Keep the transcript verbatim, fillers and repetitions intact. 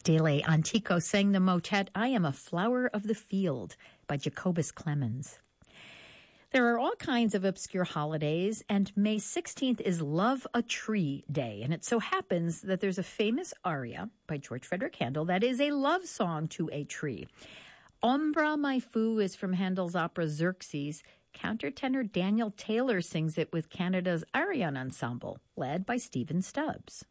Stele Antico sang the motet I Am a Flower of the Field by Jacobus Clemens. There are all kinds of obscure holidays, and May sixteenth is Love a Tree Day, and it so happens that there's a famous aria by George Frederick Handel that is a love song to a tree. Ombra My Foo is from Handel's opera Xerxes. Countertenor Daniel Taylor sings it with Canada's Ariane Ensemble, led by Stephen Stubbs.